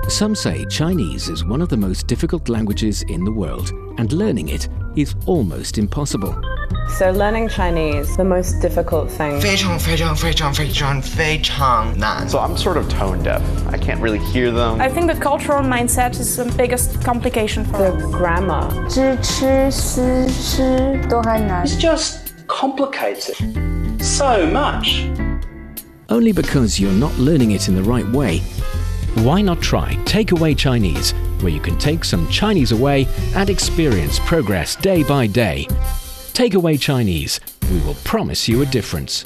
Some say Chinese is one of the most difficult languages in the world, and learning it is almost impossible. So learning Chinese, the most difficult thing. 非常非常非常非常非常难. So I'm sort of tone deaf. I can't really hear them. I think the cultural mindset is the biggest complication for The us. grammar. 知吃思诗都很难。 It's just complicated so much. Only because you're not learning it in the right way. Why not try Takeaway Chinese, where you can take some Chinese away and experience progress day by day. Takeaway Chinese, we will promise you a difference.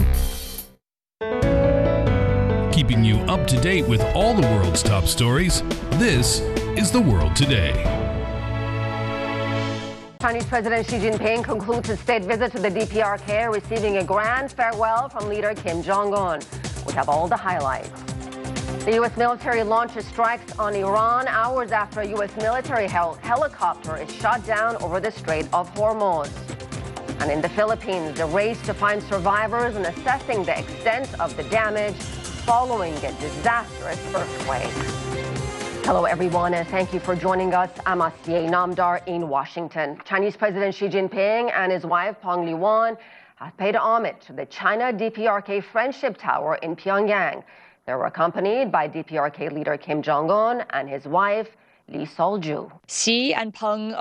Keeping you up to date with all the world's top stories, this is The World Today. Chinese President Xi Jinping concludes his state visit to the DPRK, receiving a grand farewell from leader Kim Jong-un. We have all the highlights. The U.S. military launches strikes on Iran hours after a U.S. military helicopter is shot down over the Strait of Hormuz. And in the Philippines, the race to find survivors and assessing the extent of the damage following a disastrous earthquake. Hello, everyone, and thank you for joining us. I'm Asiye Namdar in Washington. Chinese President Xi Jinping and his wife, Peng Liyuan, have paid homage to the China DPRK Friendship Tower in Pyongyang. They were accompanied by DPRK leader Kim Jong-un and his wife, Lee Sol-ju. Xi and Peng